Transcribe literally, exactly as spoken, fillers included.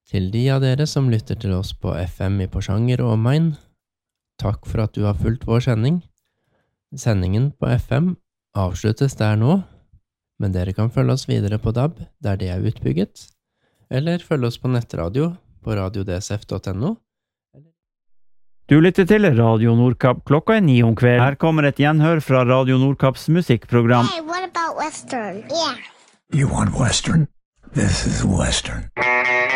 Til de av dere som lytter til oss på F M i Porsanger og omegn, takk for at du har fulgt vår sending. Sendingen på F M avsluttes der nå, men dere kan følge oss videre på D A B, der det er utbygget, eller følge oss på nettradio på radio d s f dot n o. Du lytter til Radio Nordkapp, klokka er ni om kveld. Her kommer et gjenhør fra Radio Nordkapps musikkprogram. Hey, what about Western? Yeah. You want Western? This is Western.